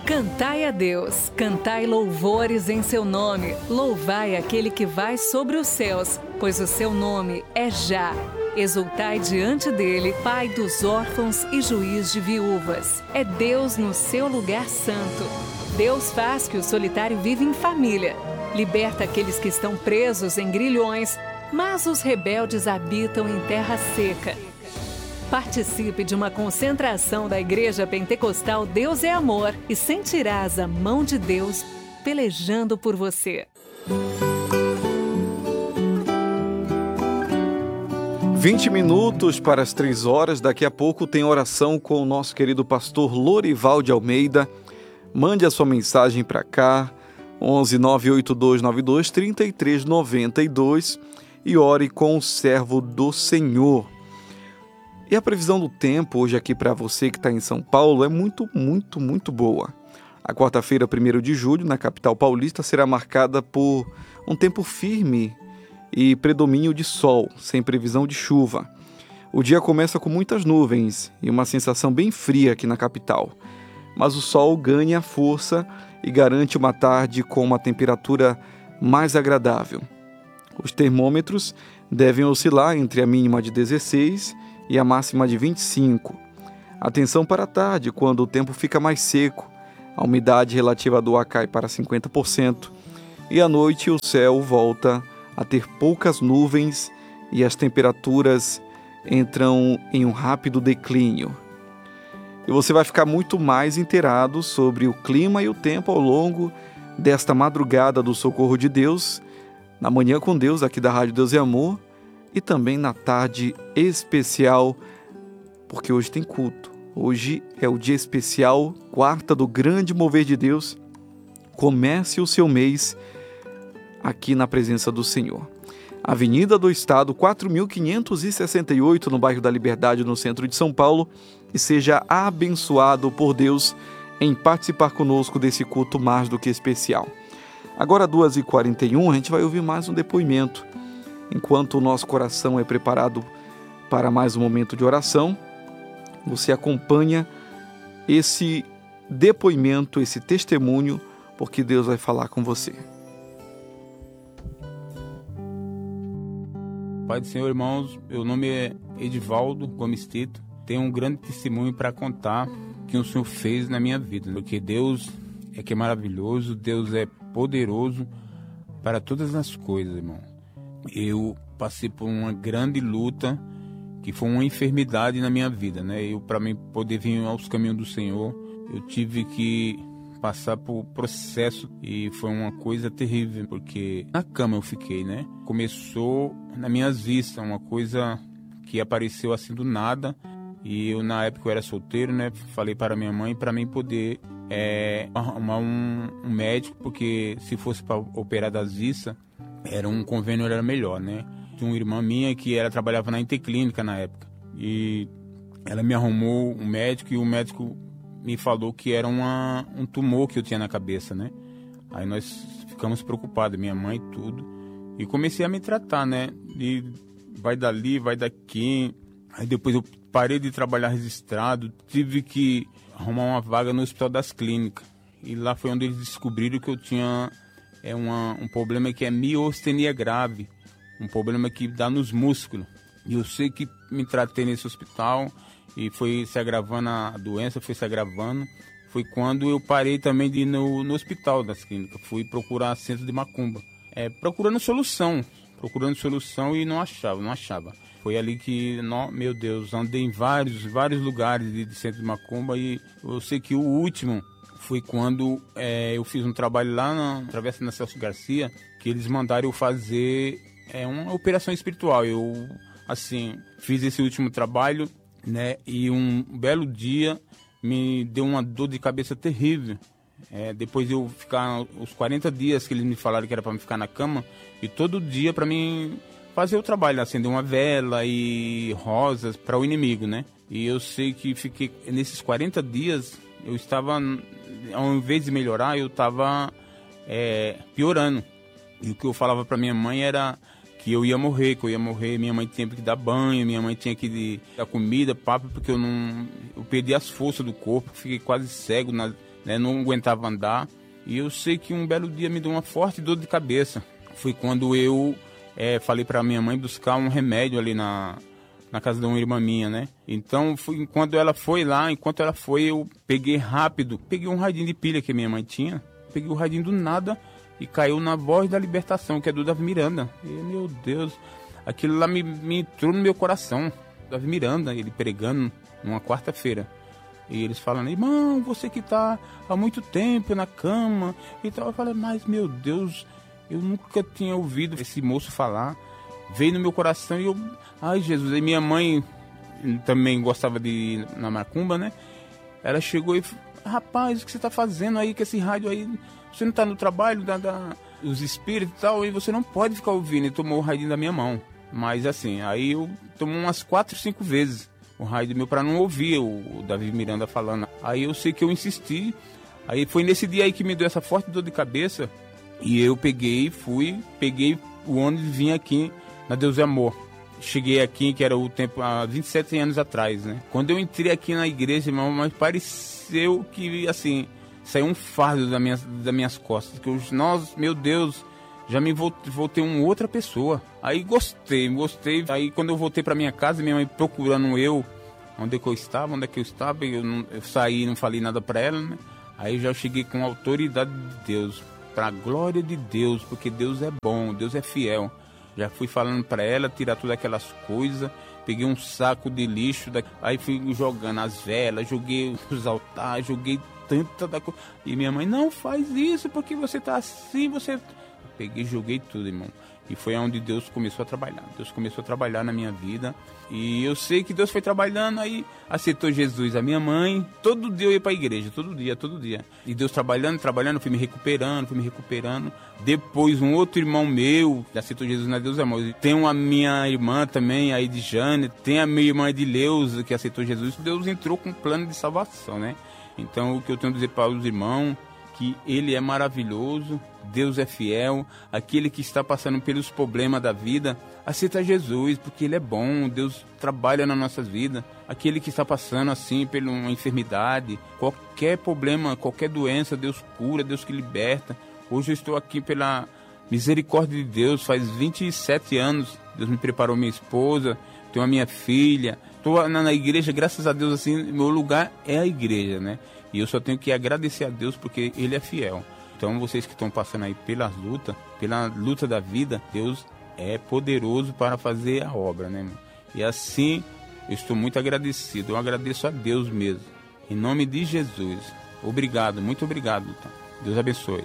Cantai a Deus, cantai louvores em seu nome, louvai aquele que vai sobre os céus, pois o seu nome é Já. Exultai diante dele, Pai dos órfãos e juiz de viúvas. É Deus no seu lugar santo. Deus faz que o solitário viva em família. Liberta aqueles que estão presos em grilhões, mas os rebeldes habitam em terra seca. Participe de uma concentração da Igreja Pentecostal Deus é Amor e sentirás a mão de Deus pelejando por você. 20 minutos para as 3 horas. Daqui a pouco tem oração com o nosso querido pastor Lorival de Almeida. Mande a sua mensagem para cá, 11 98292 3392, e ore com o servo do Senhor. E a previsão do tempo hoje aqui para você que está em São Paulo é muito boa. A quarta-feira, 1º de julho, na capital paulista, será marcada por um tempo firme e predomínio de sol, sem previsão de chuva. O dia começa com muitas nuvens e uma sensação bem fria aqui na capital. Mas o sol ganha força e garante uma tarde com uma temperatura mais agradável. Os termômetros devem oscilar entre a mínima de 16 e a máxima de 25. Atenção para a tarde, quando o tempo fica mais seco, a umidade relativa do ar cai para 50%, e à noite o céu volta a ter poucas nuvens e as temperaturas entram em um rápido declínio. E você vai ficar muito mais inteirado sobre o clima e o tempo ao longo desta madrugada do Socorro de Deus, na Manhã com Deus, aqui da Rádio Deus é Amor, e também na tarde especial, porque hoje tem culto. Hoje é o dia especial, quarta do grande mover de Deus. Comece o seu mês aqui na presença do Senhor. Avenida do Estado, 4.568, no bairro da Liberdade, no centro de São Paulo, e seja abençoado por Deus em participar conosco desse culto mais do que especial. Agora, 2h41, a gente vai ouvir mais um depoimento. Enquanto o nosso coração é preparado para mais um momento de oração, você acompanha esse depoimento, esse testemunho, porque Deus vai falar com você. Pai do Senhor, irmãos, meu nome é Edivaldo Gomes Tito. Tenho um grande testemunho para contar que o Senhor fez na minha vida, porque Deus é que é maravilhoso, Deus é poderoso para todas as coisas, irmão. Eu passei por uma grande luta, que foi uma enfermidade na minha vida, né? Para mim poder vir aos caminhos do Senhor, eu tive que passar por processo e foi uma coisa terrível, porque na cama eu fiquei, né? Começou nas minhas vistas, uma coisa que apareceu assim do nada, e eu na época eu era solteiro, né? Falei para minha mãe para mim poder arrumar um médico, porque se fosse para operar das vistas, era um convênio, era melhor, né? Tinha uma irmã minha que ela trabalhava na Interclínica na época, e ela me arrumou um médico, e o médico me falou que era um tumor que eu tinha na cabeça, né? Aí nós ficamos preocupados, minha mãe e tudo, e comecei a me tratar, né? E vai dali, vai daqui. Aí depois eu parei de trabalhar registrado, tive que arrumar uma vaga no Hospital das Clínicas, e lá foi onde eles descobriram que eu tinha um problema que é miastenia grave, um problema que dá nos músculos. E eu sei que me tratei nesse hospital e foi se agravando, a doença foi se agravando. Foi quando eu parei também de ir no Hospital das Clínicas, fui procurar centro de macumba, procurando solução e não achava. Foi ali que, meu Deus, andei em vários lugares de centro de macumba, e eu sei que o último foi quando eu fiz um trabalho lá na Travessa da Celso Garcia, que eles mandaram eu fazer uma operação espiritual. Eu, assim, fiz esse último trabalho, né? E um belo dia me deu uma dor de cabeça terrível. Depois de eu ficar os 40 dias que eles me falaram que era para me ficar na cama, e todo dia para mim fazer o trabalho, acender uma vela e rosas para o inimigo, né? E eu sei que fiquei nesses 40 dias, eu estava, ao invés de melhorar, eu estava piorando. E o que eu falava para minha mãe era que eu ia morrer, minha mãe tinha que dar banho, minha mãe tinha que dar comida, papo, porque eu perdi as forças do corpo, fiquei quase cego né? Não aguentava andar. E eu sei que um belo dia me deu uma forte dor de cabeça. Foi quando eu falei para minha mãe buscar um remédio ali na casa de uma irmã minha, né? Então, enquanto ela foi, eu peguei um radinho de pilha que minha mãe tinha, peguei o radinho do nada e caiu na Voz da Libertação, que é do Davi Miranda. E, meu Deus, aquilo lá me entrou no meu coração. Davi Miranda, ele pregando numa quarta-feira. E eles falando, irmão, você que tá há muito tempo na cama e tal. Eu falei, mas meu Deus, eu nunca tinha ouvido esse moço falar. Veio no meu coração e eu, ai Jesus. E minha mãe também gostava de ir na macumba, né? Ela chegou e falou, rapaz, o que você tá fazendo aí com esse rádio aí? Você não tá no trabalho dos espíritos e tal, e você não pode ficar ouvindo. E tomou o radinho da minha mão. Mas assim, aí eu tomo umas 4, 5 vezes o rádio meu para não ouvir o Davi Miranda falando. Aí eu sei que eu insisti. Aí foi nesse dia aí que me deu essa forte dor de cabeça. E eu peguei o ônibus e vim aqui na Deus é Amor. Cheguei aqui, que era o tempo, há 27 anos atrás, né? Quando eu entrei aqui na igreja, irmão, mas pareceu que, assim, saiu um fardo das minhas costas. Que meu Deus, já me voltei uma outra pessoa. Aí gostei. Aí quando eu voltei para minha casa, minha mãe procurando onde é que eu estava, eu saí, não falei nada para ela, né? Aí já cheguei com a autoridade de Deus, para a glória de Deus, porque Deus é bom, Deus é fiel. Já fui falando para ela tirar todas aquelas coisas, peguei um saco de lixo, aí fui jogando as velas, joguei os altares, joguei tanta coisa. E minha mãe, não faz isso, porque você tá assim, Peguei e joguei tudo, irmão. E foi onde Deus começou a trabalhar. Deus começou a trabalhar na minha vida. E eu sei que Deus foi trabalhando, aí aceitou Jesus. A minha mãe, todo dia eu ia para a igreja, todo dia. E Deus trabalhando, fui me recuperando. Depois um outro irmão meu, que aceitou Jesus na Deus Amor. Tem uma minha irmã também, a Edjane. Tem a minha irmã Edileuza, que aceitou Jesus. Deus entrou com um plano de salvação, né? Então o que eu tenho a dizer para os irmãos, que Ele é maravilhoso, Deus é fiel, aquele que está passando pelos problemas da vida, aceita Jesus, porque Ele é bom, Deus trabalha nas nossas vidas. Aquele que está passando assim por uma enfermidade, qualquer problema, qualquer doença, Deus cura, Deus que liberta. Hoje eu estou aqui pela misericórdia de Deus, faz 27 anos, Deus me preparou minha esposa, tenho a minha filha, estou na igreja, graças a Deus, assim, meu lugar é a igreja, né? E eu só tenho que agradecer a Deus porque Ele é fiel. Então vocês que estão passando aí pela luta da vida, Deus é poderoso para fazer a obra, né, irmão? E assim, eu estou muito agradecido. Eu agradeço a Deus mesmo. Em nome de Jesus. Obrigado, muito obrigado. Deus abençoe.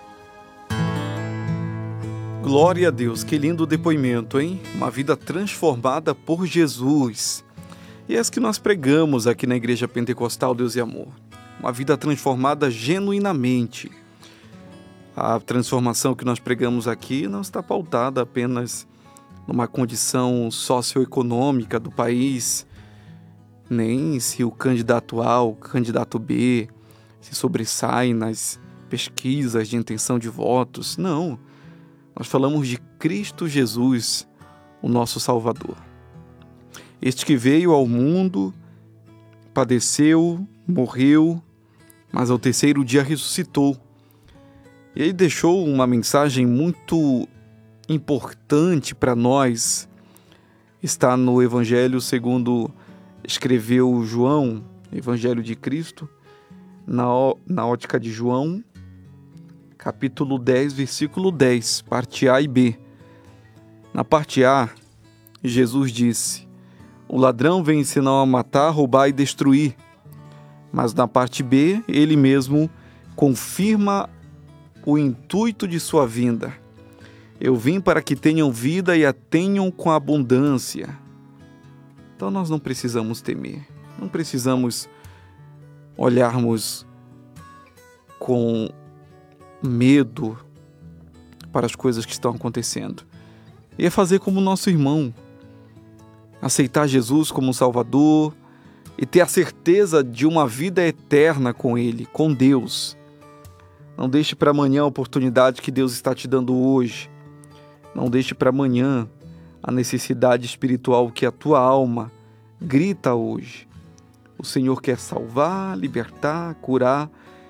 Glória a Deus, que lindo depoimento, hein? Uma vida transformada por Jesus. E é as que nós pregamos aqui na Igreja Pentecostal Deus e Amor. Uma vida transformada genuinamente. A transformação que nós pregamos aqui não está pautada apenas numa condição socioeconômica do país, nem se o candidato A ou o candidato B se sobressai nas pesquisas de intenção de votos. Não, nós falamos de Cristo Jesus, o nosso Salvador. Este que veio ao mundo, padeceu, morreu, mas ao terceiro dia ressuscitou. E ele deixou uma mensagem muito importante para nós. Está no Evangelho segundo escreveu João, Evangelho de Cristo, na ótica de João, capítulo 10, versículo 10, parte A e B. Na parte A, Jesus disse: o ladrão vem senão a matar, roubar e destruir. Mas na parte B, ele mesmo confirma o intuito de sua vinda. Eu vim para que tenham vida e a tenham com abundância. Então nós não precisamos temer, não precisamos olharmos com medo para as coisas que estão acontecendo. E é fazer como nosso irmão, aceitar Jesus como Salvador e ter a certeza de uma vida eterna com Ele, com Deus. Não deixe para amanhã a oportunidade que Deus está te dando hoje. Não deixe para amanhã a necessidade espiritual que a tua alma grita hoje. O Senhor quer salvar, libertar, curar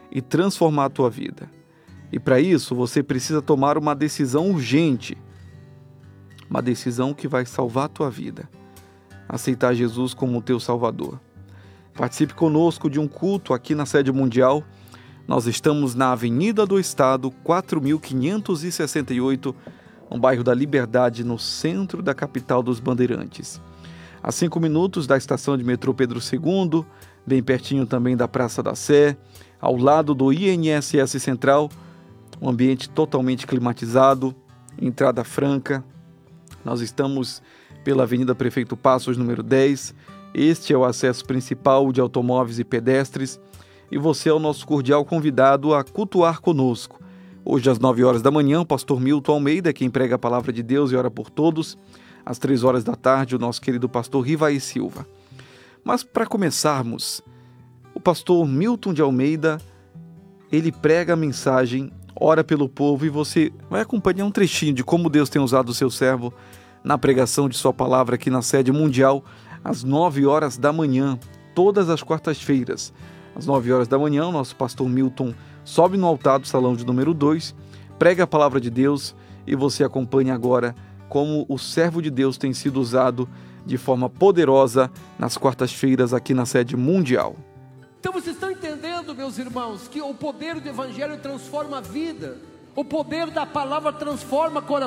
e transformar a tua vida. E para isso você precisa tomar uma decisão urgente, uma decisão que vai salvar a tua vida. Aceitar Jesus como teu Salvador. Participe conosco de um culto aqui na sede mundial. Nós estamos na Avenida do Estado, 4.568, no bairro da Liberdade, no centro da capital dos Bandeirantes. A 5 minutos da estação de metrô Pedro II, bem pertinho também da Praça da Sé, ao lado do INSS Central, um ambiente totalmente climatizado, entrada franca. Nós estamos pela Avenida Prefeito Passos, número 10. Este é o acesso principal de automóveis e pedestres. E você é o nosso cordial convidado a cultuar conosco. Hoje, às 9 horas da manhã, o pastor Milton Almeida, quem prega a palavra de Deus e ora por todos. Às 3 horas da tarde, o nosso querido pastor Rivaí Silva. Mas, para começarmos, o pastor Milton de Almeida, ele prega a mensagem, ora pelo povo, e você vai acompanhar um trechinho de como Deus tem usado o seu servo na pregação de sua palavra aqui na sede mundial, às 9 horas da manhã, todas as quartas-feiras. Às 9 horas da manhã, o nosso pastor Milton sobe no altar do salão de número 2, prega a palavra de Deus e você acompanha agora como o servo de Deus tem sido usado de forma poderosa nas quartas-feiras aqui na sede mundial. Então vocês estão entendendo, meus irmãos, que o poder do Evangelho transforma a vida, o poder da palavra transforma coração.